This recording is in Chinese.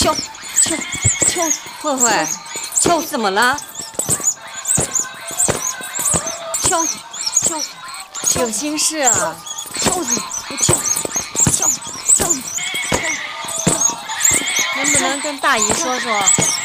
慧慧，秋怎么了？有心事啊？能不能跟大姨说说？